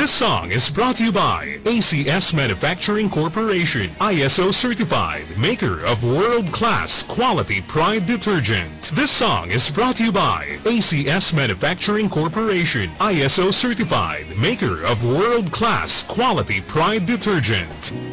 This song is brought to you by ACS Manufacturing Corporation, ISO certified, maker of world-class quality Pride detergent. This song is brought to you by ACS Manufacturing Corporation, ISO certified, maker of world-class quality Pride detergent.